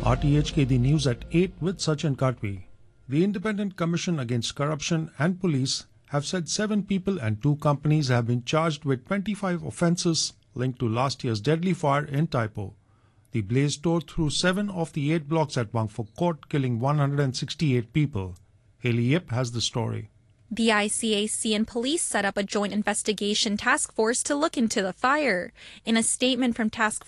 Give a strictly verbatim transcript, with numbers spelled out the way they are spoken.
R T H K, the news at eight with Sachin Katwi. The Independent Commission Against Corruption and Police have said seven people and two companies have been charged with twenty-five offences linked to last year's deadly fire in Taipo. The blaze tore through seven of the eight blocks at Wangfuk Court, killing one hundred sixty-eight people. Haley Yip has the story. The I C A C and police set up a joint investigation task force to look into the fire. In a statement from Task